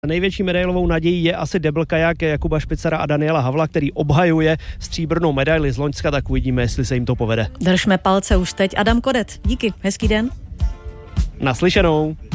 Největší medailovou nadějí je asi double kajak Jakuba Špicara a Daniela Havla, který obhajuje stříbrnou medaili z loňska, tak uvidíme, jestli se jim to povede. Držme palce už teď. Adam Kodet, díky, hezký den. Naslyšenou.